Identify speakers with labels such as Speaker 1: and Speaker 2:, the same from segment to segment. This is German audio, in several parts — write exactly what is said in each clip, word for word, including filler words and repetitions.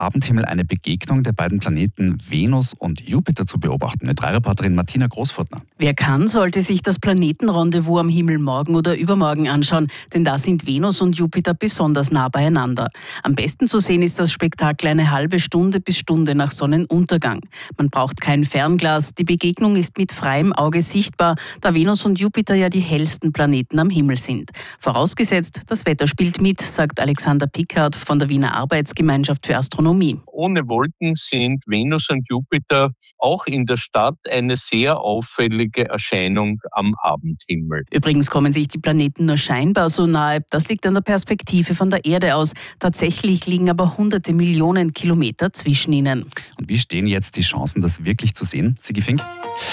Speaker 1: Abendhimmel eine Begegnung der beiden Planeten Venus und Jupiter zu beobachten. Mit drei Reporterin Martina Großfurtner.
Speaker 2: Wer kann, sollte sich das Planetenrendezvous am Himmel morgen oder übermorgen anschauen, denn da sind Venus und Jupiter besonders nah beieinander. Am besten zu sehen ist das Spektakel eine halbe Stunde bis Stunde nach Sonnenuntergang. Man braucht kein Fernglas, die Begegnung ist mit freiem Auge sichtbar, da Venus und Jupiter ja die hellsten Planeten am Himmel sind. Vorausgesetzt, das Wetter spielt mit, sagt Alexander Pickard von der Wiener Arbeitsgemeinschaft für Astronomie.
Speaker 3: Ohne Wolken sind Venus und Jupiter auch in der Stadt eine sehr auffällige Erscheinung am Abendhimmel.
Speaker 2: Übrigens kommen sich die Planeten nur scheinbar so nahe. Das liegt an der Perspektive von der Erde aus. Tatsächlich liegen aber hunderte Millionen Kilometer zwischen ihnen.
Speaker 1: Und wie stehen jetzt die Chancen, das wirklich zu sehen? Sigi Fink?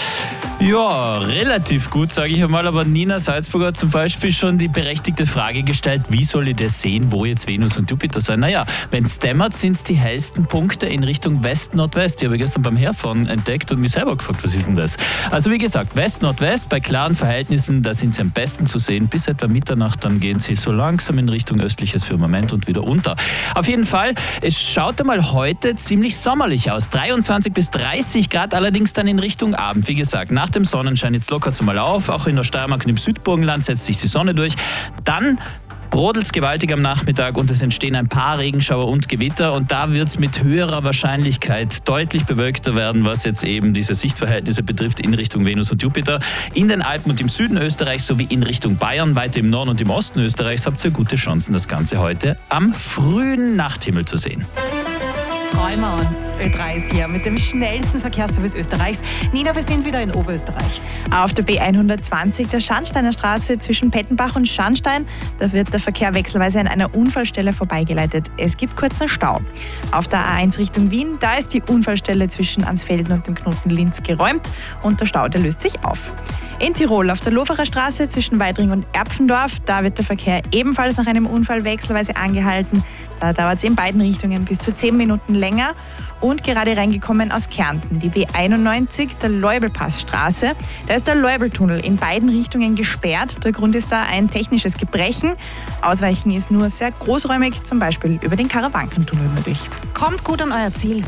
Speaker 4: Ja, relativ gut, sage ich einmal. Aber Nina Salzburger hat zum Beispiel schon die berechtigte Frage gestellt, wie soll ich das sehen, wo jetzt Venus und Jupiter sind? Naja, wenn es dämmert, sind es die hellsten Punkte in Richtung West-Nordwest. Die habe ich gestern beim Herfahren entdeckt und mich selber gefragt, was ist denn das? Also wie gesagt, West-Nordwest, bei klaren Verhältnissen, da sind sie am besten zu sehen. Bis etwa Mitternacht, dann gehen sie so langsam in Richtung östliches Firmament und wieder unter. Auf jeden Fall, es schaut einmal heute ziemlich sommerlich aus. dreiundzwanzig bis dreißig Grad, allerdings dann in Richtung Abend. Wie gesagt, nach dem Sonnenschein, jetzt lockert es mal auf, auch in der Steiermark und im Südburgenland setzt sich die Sonne durch. Dann brodelt es gewaltig am Nachmittag und es entstehen ein paar Regenschauer und Gewitter und da wird es mit höherer Wahrscheinlichkeit deutlich bewölkter werden, was jetzt eben diese Sichtverhältnisse betrifft in Richtung Venus und Jupiter. In den Alpen und im Süden Österreichs sowie in Richtung Bayern, weiter im Norden und im Osten Österreichs habt ihr gute Chancen, das Ganze heute am frühen Nachthimmel zu sehen.
Speaker 5: Freuen wir uns. Ö drei ist hier mit dem schnellsten Verkehrsservice Österreichs. Nina, wir sind wieder in Oberösterreich.
Speaker 6: Auf der B hundertzwanzig, der Scharnsteiner Straße zwischen Pettenbach und Scharnstein, da wird der Verkehr wechselweise an einer Unfallstelle vorbeigeleitet. Es gibt kurzen Stau. Auf der A eins Richtung Wien, da ist die Unfallstelle zwischen Ansfelden und dem Knoten Linz geräumt und der Stau, der löst sich auf. In Tirol auf der Loferer Straße zwischen Weidring und Erpfendorf, da wird der Verkehr ebenfalls nach einem Unfall wechselweise angehalten. Da dauert es in beiden Richtungen bis zu zehn Minuten länger. Und gerade reingekommen aus Kärnten, die B einundneunzig, der Leubelpassstraße. Da ist der Leubeltunnel in beiden Richtungen gesperrt. Der Grund ist da ein technisches Gebrechen. Ausweichen ist nur sehr großräumig, zum Beispiel über den Karawankentunnel möglich.
Speaker 5: Kommt gut an euer Ziel.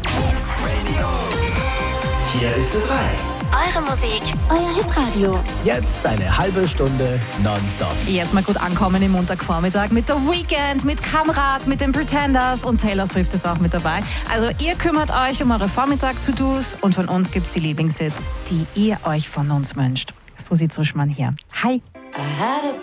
Speaker 7: Hier ist Ö drei.
Speaker 8: Eure Musik, euer Hitradio.
Speaker 7: Jetzt eine halbe Stunde nonstop.
Speaker 5: Jetzt mal gut ankommen im Montagvormittag mit The Weeknd, mit Kamrat, mit den Pretenders und Taylor Swift ist auch mit dabei. Also ihr kümmert euch um eure Vormittag-To-Dos und von uns gibt's die Lieblingshits, die ihr euch von uns wünscht. Susi Zuschmann hier. Hi.